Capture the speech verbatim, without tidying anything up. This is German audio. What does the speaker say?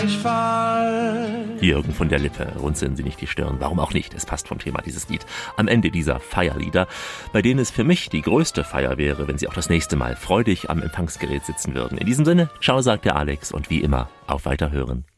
Ich fall. Jürgen von der Lippe, runzeln Sie nicht die Stirn. Warum auch nicht? Es passt vom Thema dieses Lied. Am Ende dieser Feierlieder, bei denen es für mich die größte Feier wäre, wenn Sie auch das nächste Mal freudig am Empfangsgerät sitzen würden. In diesem Sinne, ciao, sagt der Alex und wie immer, auf Weiterhören.